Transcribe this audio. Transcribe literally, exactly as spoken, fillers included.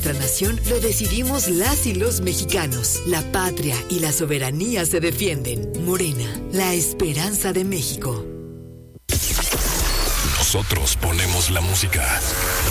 nuestra nación lo decidimos las y los mexicanos. La patria y la soberanía se defienden. Morena, la esperanza de México. Nosotros ponemos la música.